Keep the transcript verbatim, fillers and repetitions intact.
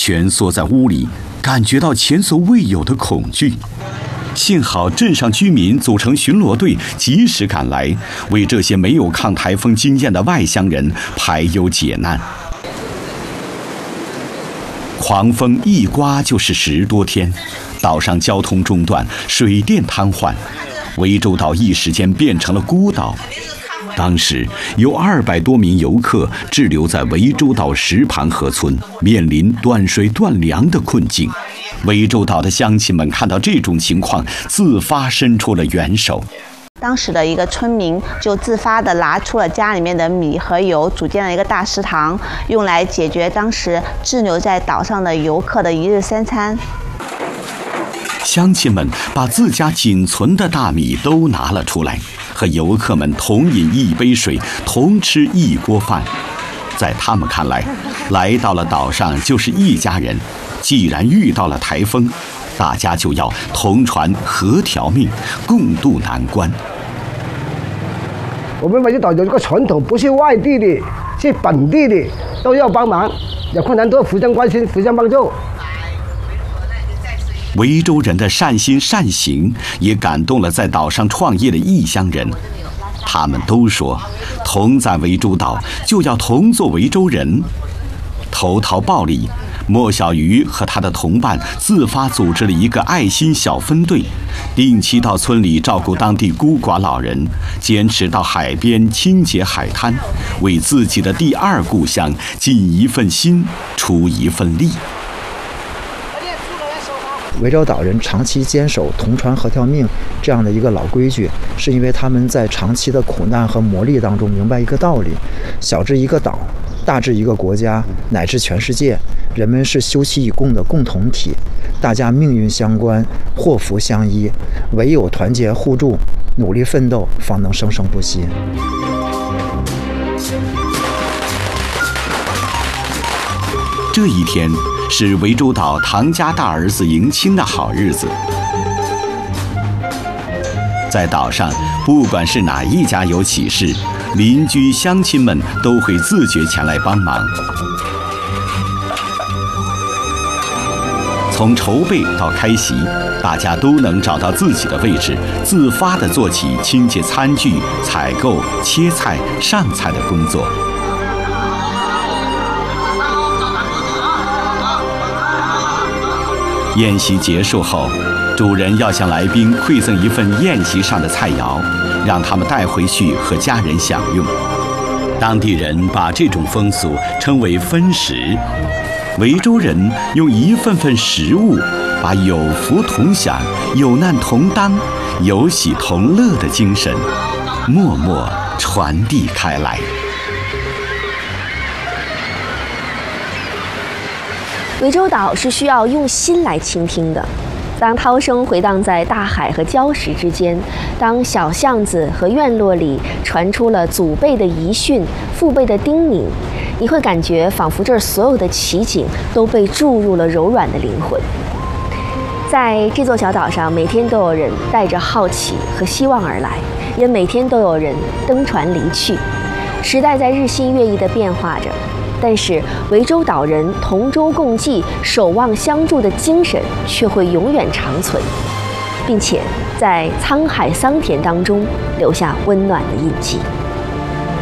蜷缩在屋里，感觉到前所未有的恐惧。幸好镇上居民组成巡逻队，及时赶来，为这些没有抗台风经验的外乡人排忧解难。狂风一刮就是十多天，岛上交通中断，水电瘫痪，涠洲岛一时间变成了孤岛。当时有二百多名游客滞留在涠洲岛石盘河村，面临断水断粮的困境。涠洲岛的乡亲们看到这种情况，自发伸出了援手。 当时的一个村民就自发地拿出了家里面的米和油，组建了一个大食堂，用来解决当时滞留在岛上的游客的一日三餐。 乡亲们把自家仅存的大米都拿了出来，和游客们同饮一杯水，同吃一锅饭。在他们看来，来到了岛上就是一家人，既然遇到了台风，大家就要同船和条命，共度难关。 我们涠洲岛有一个传统，不是外地的，是本地的，都要帮忙，有困难都互相关心，互相帮助。 涠洲人的善心善行也感动了在岛上创业的异乡人，他们都说，同在涠洲岛就要同做涠洲人。投桃报李，莫小鱼和他的同伴自发组织了一个爱心小分队，定期到村里照顾当地孤寡老人，坚持到海边清洁海滩，为自己的第二故乡尽一份心，出一份力。 涠洲岛人长期坚守同船和条命这样的一个老规矩，是因为他们在长期的苦难和磨砺当中明白一个道理：小至一个岛，大至一个国家，乃至全世界，人们是休戚与共的共同体，大家命运相关，祸福相依，唯有团结互助，努力奋斗，方能生生不息。 这一天是涠洲岛唐家大儿子迎亲的好日子。在岛上，不管是哪一家有喜事，邻居乡亲们都会自觉前来帮忙。从筹备到开席，大家都能找到自己的位置，自发地做起清洁餐具、采购、切菜、上菜的工作。宴席结束后，主人要向来宾馈赠一份宴席上的菜肴，让他们带回去和家人享用。当地人把这种风俗称为分食。涠洲人用一份份食物，把有福同享、有难同当、有喜同乐的精神，默默传递开来。 涠洲岛是需要用心来倾听的。当涛声回荡在大海和礁石之间，当小巷子和院落里传出了祖辈的遗训、父辈的叮咛，你会感觉仿佛这儿所有的奇景都被注入了柔软的灵魂。在这座小岛上，每天都有人带着好奇和希望而来，也每天都有人登船离去。时代在日新月异地变化着，但是涠洲岛人同舟共济、守望相助的精神却会永远长存，并且在沧海桑田当中留下温暖的印记。